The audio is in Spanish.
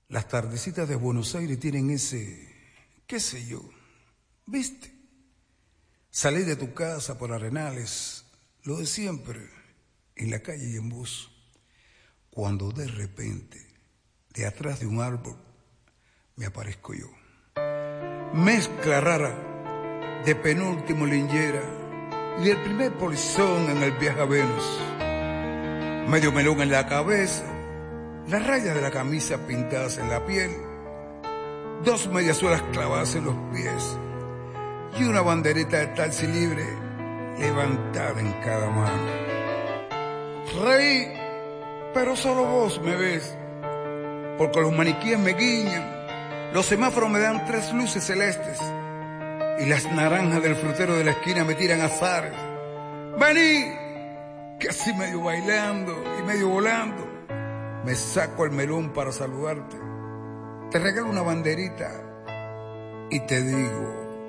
Las tardecitas de Buenos Aires tienen ese, qué sé yo, ¿viste? Salir de tu casa por Arenales, lo de siempre, en la calle y en bus, cuando de repente, de atrás de un árbol, me aparezco yo. Mezcla rara de Penúltimo Lingera y el primer polizón en el viaje a Venus. Medio melón en la cabeza, las rayas de la camisa pintadas en la piel, dos mediasuelas clavadas en los pies y una banderita de taxi libre levantada en cada mano. Reí, pero solo vos me ves, porque los maniquíes me guiñan, los semáforos me dan 3 luces celestes y las naranjas del frutero de la esquina me tiran azares. Vení, que así medio bailando y medio volando me saco el melón para saludarte, te regalo una banderita y te digo: